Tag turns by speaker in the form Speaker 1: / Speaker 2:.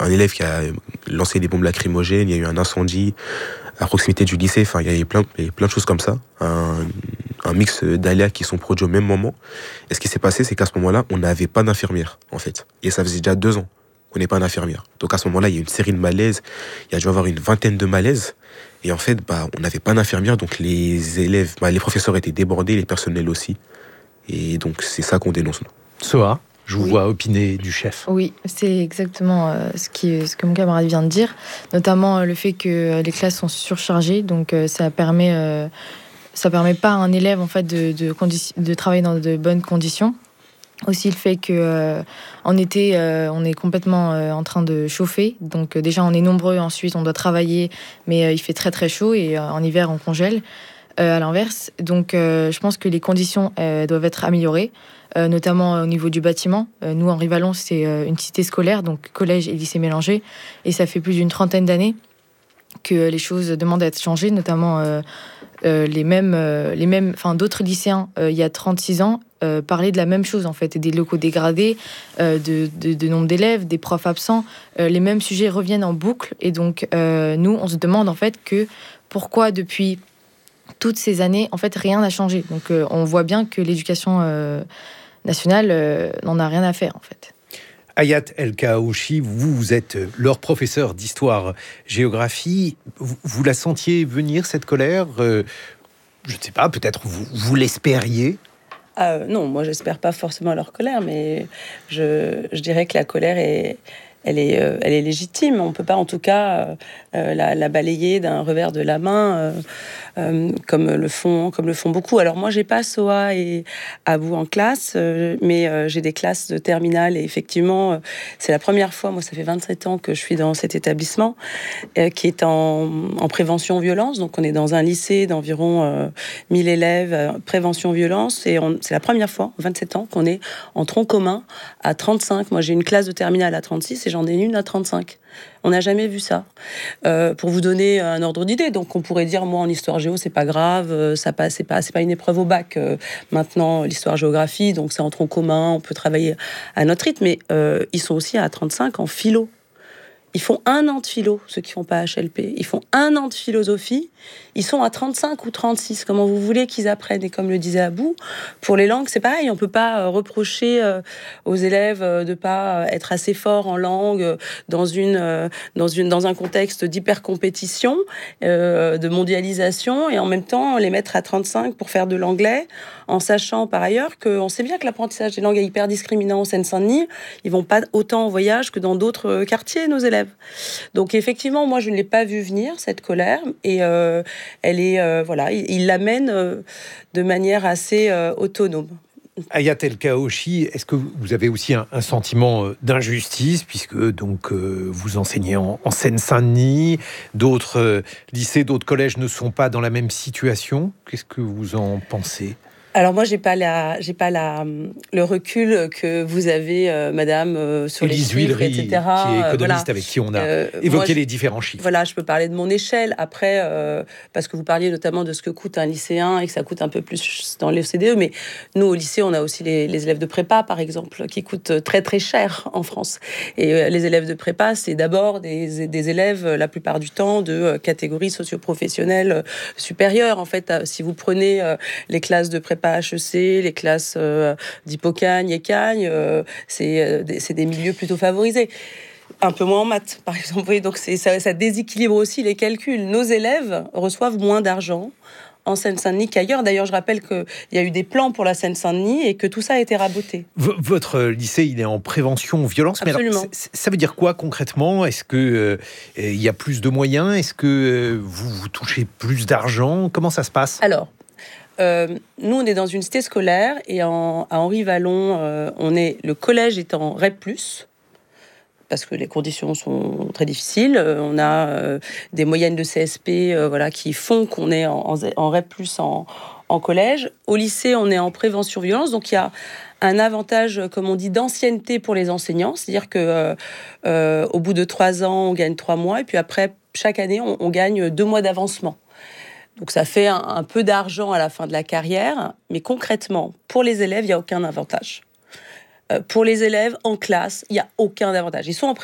Speaker 1: un élève qui a lancé des bombes lacrymogènes, il y a eu un incendie à proximité du lycée, enfin il y a plein de choses comme ça, un mix d'aléas qui sont produits au même moment. Et ce qui s'est passé, c'est qu'à ce moment-là, on n'avait pas d'infirmière, en fait. Et ça faisait déjà 2 ans qu'on n'est pas d'infirmière. Donc à ce moment-là, il y a eu une série de malaises, il y a dû avoir une vingtaine de malaises. Et en fait, on n'avait pas d'infirmière, donc les élèves, les professeurs étaient débordés, les personnels aussi. Et donc c'est ça qu'on dénonce, nous.
Speaker 2: Soa, je vous
Speaker 3: Oui.
Speaker 2: vois opiner du chef.
Speaker 3: Oui, c'est exactement ce que mon camarade vient de dire, notamment le fait que les classes sont surchargées, donc ça permet pas à un élève en fait de travailler dans de bonnes conditions. Aussi le fait que en été on est complètement en train de chauffer, donc déjà on est nombreux, ensuite on doit travailler, mais il fait très très chaud et en hiver on congèle. À l'inverse, donc je pense que les conditions doivent être améliorées, notamment au niveau du bâtiment. Nous, Henri Vallon, c'est une cité scolaire, donc collège et lycée mélangé, et ça fait plus d'une trentaine d'années que les choses demandent à être changées, notamment d'autres lycéens, il y a 36 ans, parlaient de la même chose, en fait, des locaux dégradés, de nombre d'élèves, des profs absents. Les mêmes sujets reviennent en boucle, et donc nous, on se demande, en fait, pourquoi depuis toutes ces années, en fait, rien n'a changé. Donc, on voit bien que l'éducation nationale n'en a rien à faire, en fait.
Speaker 2: Hayat El Kaouchi, vous êtes leur professeur d'histoire-géographie. Vous la sentiez venir, cette colère Je ne sais pas, peut-être vous l'espériez?
Speaker 4: Non, moi, j'espère pas forcément leur colère, mais je dirais que la colère elle est légitime. On peut pas, en tout cas, la balayer d'un revers de la main, comme le font beaucoup. Alors moi, j'ai pas Soa et Abou en classe, mais j'ai des classes de terminale, et effectivement, c'est la première fois. Moi, ça fait 27 ans que je suis dans cet établissement, qui est en prévention violence. Donc, on est dans un lycée d'environ 1000 élèves, prévention violence, et c'est la première fois, 27 ans, qu'on est en tronc commun à 35. Moi, j'ai une classe de terminale à 36 et j'en ai une à 35. On n'a jamais vu ça. Pour vous donner un ordre d'idée, donc on pourrait dire, moi en histoire géo, c'est pas grave, ça passe, c'est pas une épreuve au bac. Maintenant, l'histoire-géographie, donc c'est en tronc commun, on peut travailler à notre rythme, mais ils sont aussi à 35 en philo. Ils font 1 an de philo, ceux qui font pas HLP. Ils font 1 an de philosophie. Ils sont à 35 ou 36. Comment vous voulez qu'ils apprennent? Et comme le disait Abou, pour les langues, c'est pareil. On peut pas reprocher aux élèves de pas être assez forts en langue dans un contexte d'hyper-compétition, de mondialisation, et en même temps les mettre à 35 pour faire de l'anglais, en sachant par ailleurs qu'on sait bien que l'apprentissage des langues est hyper discriminant en Seine-Saint-Denis. Ils vont pas autant en voyage que dans d'autres quartiers, nos élèves. Donc effectivement, moi je ne l'ai pas vu venir, cette colère, et elle est voilà, il l'amène de manière assez autonome.
Speaker 2: Hayat El Kaouchi, est-ce que vous avez aussi un sentiment d'injustice, puisque donc vous enseignez en Seine-Saint-Denis, d'autres lycées, d'autres collèges ne sont pas dans la même situation? Qu'est-ce que vous en pensez?
Speaker 4: Alors moi, j'ai pas le recul que vous avez, Madame, sur
Speaker 2: Élise
Speaker 4: les chiffres,
Speaker 2: Huillery,
Speaker 4: etc.
Speaker 2: qui est économiste,
Speaker 4: Voilà.
Speaker 2: avec qui on a évoqué les différents chiffres.
Speaker 4: Voilà, je peux parler de mon échelle. Après, parce que vous parliez notamment de ce que coûte un lycéen et que ça coûte un peu plus dans l'OCDE, mais nous, au lycée, on a aussi les élèves de prépa, par exemple, qui coûtent très très cher en France. Et les élèves de prépa, c'est d'abord des élèves, la plupart du temps, de catégories socio-professionnelles supérieures. En fait, si vous prenez les classes de prépa HEC, les classes d'Hippocagne et Cagne, c'est des milieux plutôt favorisés. Un peu moins en maths, par exemple. Oui, donc ça déséquilibre aussi les calculs. Nos élèves reçoivent moins d'argent en Seine-Saint-Denis qu'ailleurs. D'ailleurs, je rappelle qu'il y a eu des plans pour la Seine-Saint-Denis et que tout ça a été raboté.
Speaker 2: Votre lycée, il est en prévention violence.
Speaker 4: Absolument.
Speaker 2: Mais alors, ça veut dire quoi concrètement? Est-ce que il y a plus de moyens? Est-ce que vous touchez plus d'argent? Comment ça se passe?
Speaker 4: Alors, nous, on est dans une cité scolaire, et à Henri Vallon, le collège est en REP+, parce que les conditions sont très difficiles. On a des moyennes de CSP qui font qu'on est en REP+, en collège. Au lycée, on est en prévention violence, donc il y a un avantage, comme on dit, d'ancienneté pour les enseignants, c'est-à-dire que au bout de 3 ans, on gagne 3 mois, et puis après, chaque année, on gagne 2 mois d'avancement. Donc ça fait un peu d'argent à la fin de la carrière, mais concrètement, pour les élèves, il n'y a aucun avantage. Pour les élèves en classe, il n'y a aucun avantage. Ils sont en